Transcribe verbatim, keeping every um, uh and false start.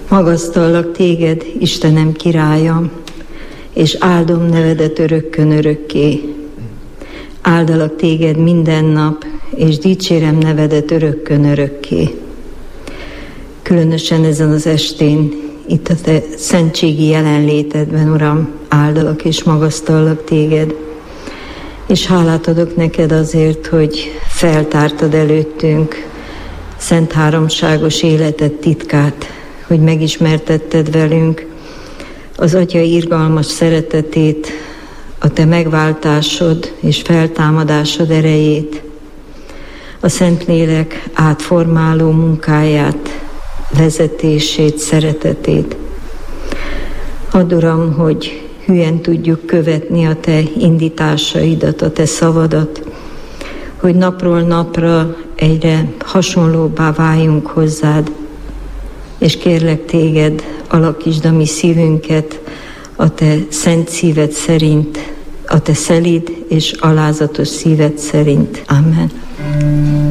Magasztallak téged, Istenem királyom, és áldom nevedet örökkön örökké. Áldalak téged minden nap, és dicsérem nevedet örökkön örökké. Különösen ezen az estén, itt a te szentségi jelenlétedben, Uram, áldalak és magasztallak téged, és hálát adok neked azért, hogy feltártad előttünk szent háromságos életed titkát, hogy megismertetted velünk az Atya irgalmas szeretetét, a te megváltásod és feltámadásod erejét, a Szentlélek átformáló munkáját, vezetését, szeretetét. Add, Uram, hogy hülyen tudjuk követni a te indításaidat, a te szavadat, hogy napról napra egyre hasonlóbbá váljunk hozzád, és kérlek téged, alakítsd a mi szívünket a te szent szíved szerint, a te szelíd és alázatos szíved szerint. Amen.